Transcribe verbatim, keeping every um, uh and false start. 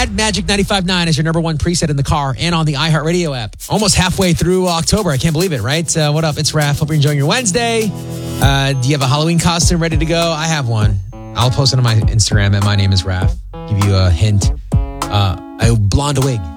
Add Magic ninety-five point nine as your number one preset in the car and on the iHeartRadio app. Almost halfway through October. I can't believe it, right? Uh, what up? It's Raph. Hope you're enjoying your Wednesday. Uh, do you have a Halloween costume ready to go? I have one. I'll post it on my Instagram at My Name is Raph. Give you a hint. Uh, a blonde wig.